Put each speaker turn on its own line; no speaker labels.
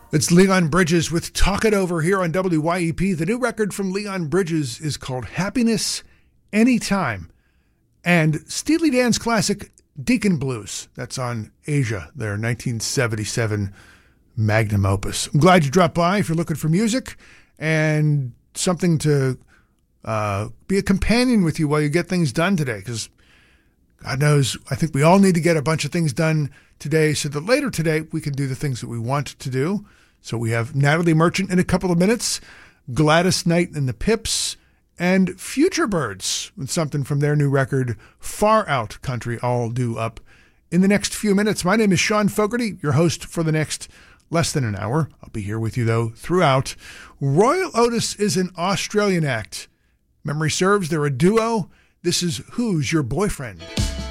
It's Leon Bridges with Talk It Over here on WYEP. The new record from Leon Bridges is called Happiness Anytime. And Steely Dan's classic Deacon Blues. That's on Asia, their 1977 magnum opus. I'm glad you dropped by if you're looking for music and something to be a companion with you while you get things done today. Because God knows, I think we all need to get a bunch of things done today so that later today we can do the things that we want to do. So we have Natalie Merchant in a couple of minutes, Gladys Knight and the Pips, and Future Birds with something from their new record, Far Out Country, all due up in the next few minutes. My name is Sean Fogarty, your host for the next less than an hour. I'll be here with you, though, throughout. Royal Otis is an Australian act. Memory serves, they're a duo. This is Who's Your Boyfriend?